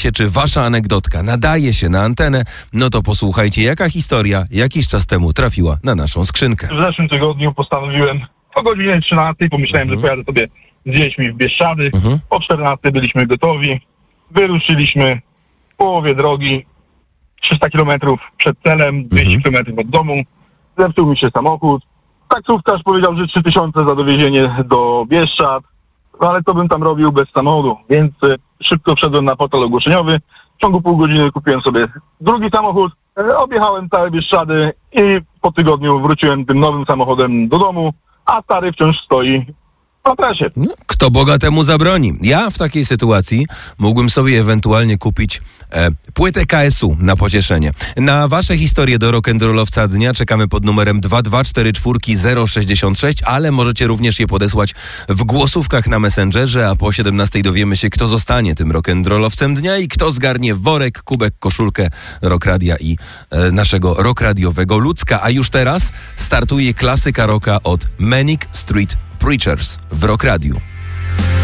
się, czy wasza anegdotka nadaje się na antenę, no to posłuchajcie, jaka historia jakiś czas temu trafiła na naszą skrzynkę. W zeszłym tygodniu postanowiłem o godzinie 13, pomyślałem, że pojadę sobie z dziećmi w Bieszczady. O 14 byliśmy gotowi. Wyruszyliśmy w połowie drogi, 300 km przed celem, 200 km od domu. Zepsuł mi się samochód. Taksówkarz powiedział, że 3000 za dowiezienie do Bieszczad, no ale co bym tam robił bez samochodu, więc szybko wszedłem na portal ogłoszeniowy. W ciągu pół godziny kupiłem sobie drugi samochód, objechałem całe Bieszczady i po tygodniu wróciłem tym nowym samochodem do domu, a stary wciąż stoi na trasie. No, kto Boga temu zabroni? Ja w takiej sytuacji mógłbym sobie ewentualnie kupić płytę KSU na pocieszenie. Na wasze historie do rock'n'rollowca dnia czekamy pod numerem 2244066, ale możecie również je podesłać w głosówkach na Messengerze, a po 17 dowiemy się, kto zostanie tym rock'n'rollowcem dnia i kto zgarnie worek, kubek, koszulkę Rock Radia i naszego rockradiowego Ludzka. A już teraz startuje klasyka rocka od Manic Street Preachers w Rock Radiu.